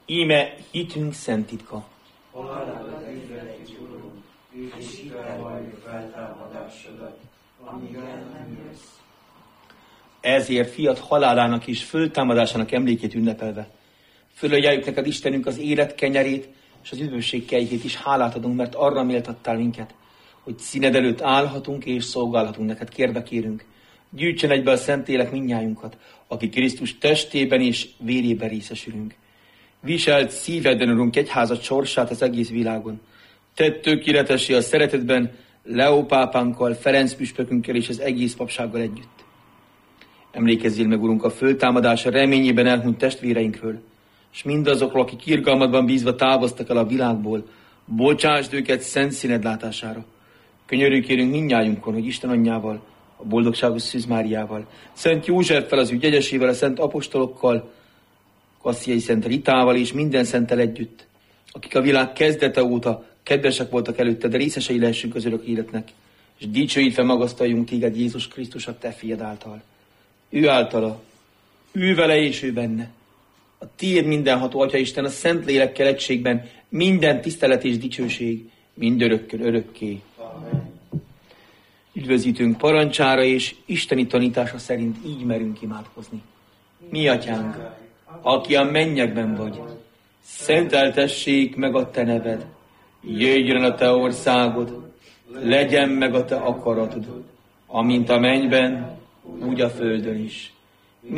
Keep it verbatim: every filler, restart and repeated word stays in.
Íme hitünk szent titka. Halálat egyvetek, Urunk, és hittel valljuk feltámadásodat, amíg el nem jössz. Ezért fiat halálának és föltámadásának emlékét ünnepelve, fölajánljuk neked Istenünk az élet kenyerét és az üdvösség kejhét is, hálát adunk, mert arra méltattál minket, hogy színed előtt állhatunk és szolgálhatunk neked. Kérve kérünk, gyűjtsen egybe a Szentlélek mindnyájunkat, aki Krisztus testében és vérében részesülünk. Viselt szívedben, Urunk, egyházat sorsát az egész világon. Tedd tökéletessé a szeretetben Leó pápánkkal, Ferenc püspökünkkel és az egész papsággal együtt. Emlékezzél meg, Urunk, a föltámadása reményében elhunyt testvéreinkről, és mindazokról, akik irgalmadban bízva távoztak el a világból, bocsásd őket szent színed látására. Könyörű kérünk mindnyájunkon, hogy Isten anyjával, a boldogságos Szűz Máriával, Szent Józseffel, az ügy egyesével, a szent apostolokkal, Kassziai Szent Ritával és minden szenttel együtt, akik a világ kezdete óta kedvesek voltak előtte, de részesei lehessünk az örök életnek, és dicsőítve magasztaljunk téged, Jézus Krisztus, a te fiad által. Ő általa, ő vele és ő benne. A tiéd mindenható Atya Isten, a Szent Lélekkel egységben minden tisztelet és dicsőség mindörökkön örökké. Amen. Üdvözítünk parancsára és isteni tanítása szerint így merünk imádkozni. Mi Atyánk, aki a mennyekben vagy, szenteltessék meg a te neved, jöjjön a te országod, legyen meg a te akaratod, amint a mennyben, úgy a földön is.